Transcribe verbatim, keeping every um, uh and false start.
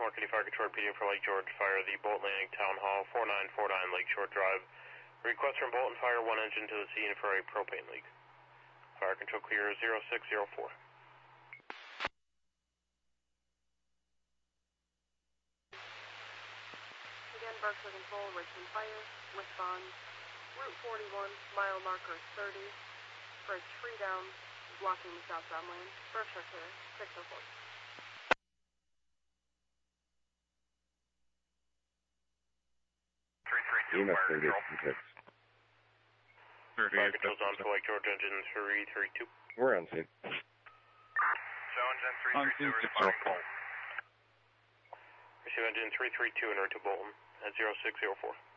Mark County Fire Control repeating for Lake George Fire, the Bolton Landing Town Hall, four nine four nine Lakeshore Drive. Request from Bolton Fire, one engine to the scene for a propane leak. Fire Control clear zero six zero four. Again, Berkshire Control, Richmond Fire, respond. Route forty-one, mile marker thirty, for a tree down, blocking the southbound lane. Berkshire clear, six oh four. three three two, Fire Control. Fire Control's on for Lake George, engine three three two. We're on scene. So engine three three two, responding Bolton. Receive engine three three two en route to Bolton at zero six zero four.